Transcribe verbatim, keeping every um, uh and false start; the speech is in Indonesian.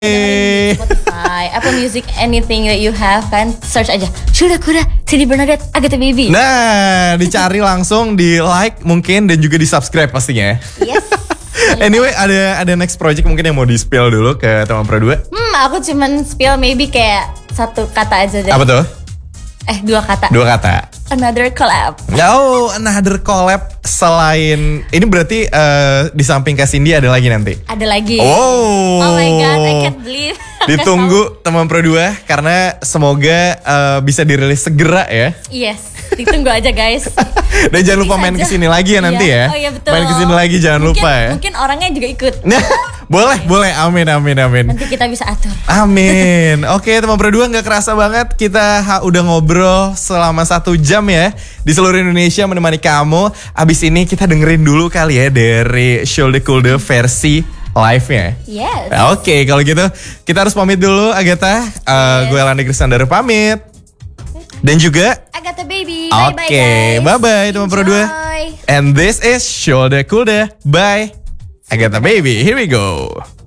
dengerin di Spotify, Apple Music, anything that you have kan, search aja Shoulda Coulda Cindy Bernadette Agatha Baby. Nah, dicari langsung, di like mungkin dan juga di subscribe pastinya. Yes. Anyway, ada ada next project mungkin yang mau di spill dulu ke teman Pro dua. Hmm, aku cuman spill maybe kayak satu kata aja deh. Apa tuh? Eh, dua kata. Dua kata. Another collab. Oh, another collab selain ini berarti uh, di samping Kak Cindy ada lagi nanti. Ada lagi. Oh. Oh my god, I can't believe. Ditunggu teman Pro dua karena semoga uh, bisa dirilis segera ya. Yes, ditunggu aja guys. Dan jangan lupa main kesini lagi ya nanti iya. ya. Oh iya betul. Main kesini lagi jangan mungkin, lupa ya. Mungkin orangnya juga ikut. Nah, boleh, boleh. Amin, amin, amin. Nanti kita bisa atur. Amin. Oke, teman Pro dua, nggak kerasa banget kita ha, udah ngobrol selama satu jam ya di seluruh Indonesia menemani kamu. Abis ini kita dengerin dulu kali ya dari Shoulda Coulda versi live-nya. Yes. Nah, Oke, kalau gitu kita harus pamit dulu, Agatha. Uh, Yes. Gue Landi Krisnandar pamit. Dan juga Agatha Baby. Oke, Bye-bye guys. bye-bye teman Pro dua. Enjoy. And this is Shoulda Coulda by Agatha Baby. Here we go.